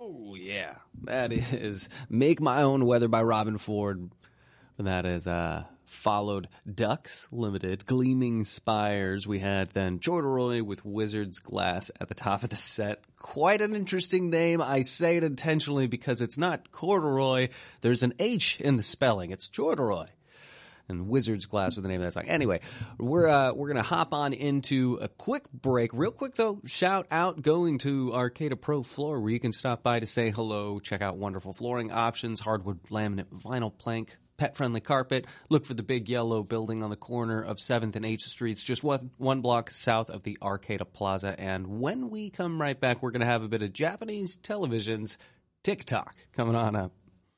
Oh, yeah. That is Make My Own Weather by Robben Ford. And that is followed Ducks Limited, Gleaming Spires. We had then Corduroy with Wizard's Glass at the top of the set. Quite an interesting name. I say it intentionally because it's not corduroy. There's an H in the spelling. It's Corduroy. And Wizard's Glass with the name of that song. Anyway, we're going to hop on into a quick break. Real quick, though, shout out going to Arcata Pro Floor, where you can stop by to say hello, check out wonderful flooring options, hardwood, laminate, vinyl plank, pet-friendly carpet. Look for the big yellow building on the corner of 7th and 8th Streets, just one block south of the Arcata Plaza. And when we come right back, we're going to have a bit of Japanese television's TikTok coming on up.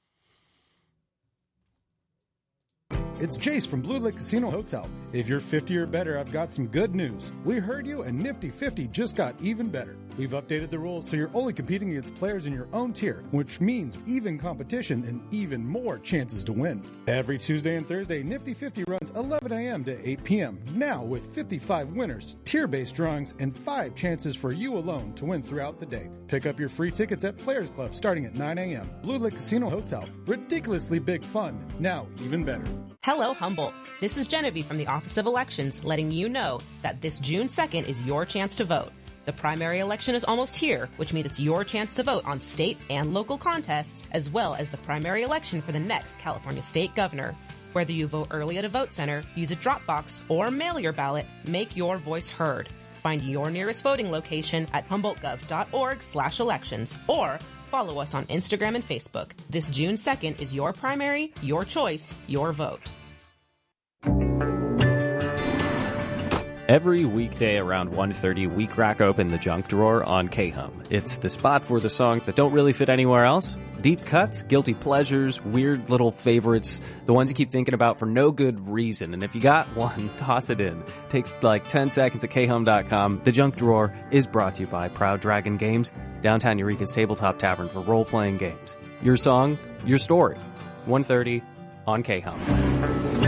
It's Jace from Blue Lake Casino Hotel. If you're 50 or better, I've got some good news. We heard you, and Nifty 50 just got even better. We've updated the rules so you're only competing against players in your own tier, which means even competition and even more chances to win. Every Tuesday and Thursday, Nifty 50 runs 11 a.m. to 8 p.m. Now with 55 winners, tier-based drawings, and 5 chances for you alone to win throughout the day. Pick up your free tickets at Players Club starting at 9 a.m. Blue Lake Casino Hotel. Ridiculously big fun. Now even better. Hello, Humboldt. This is Genevieve from the Office of Elections letting you know that this June 2nd is your chance to vote. The primary election is almost here, which means it's your chance to vote on state and local contests, as well as the primary election for the next California state governor. Whether you vote early at a vote center, use a drop box, or mail your ballot, make your voice heard. Find your nearest voting location at humboldtgov.org/elections or follow us on Instagram and Facebook. This June 2nd is your primary, your choice, your vote. Every weekday around 1:30, we crack open the junk drawer on K-Hum. It's the spot for the songs that don't really fit anywhere else. Deep cuts, guilty pleasures, weird little favorites, the ones you keep thinking about for no good reason. And if you got one, toss it in. Takes like 10 seconds at khum.com. The junk drawer is brought to you by Proud Dragon Games, downtown Eureka's tabletop tavern for role-playing games. Your song, your story. 1:30 on K-Hum.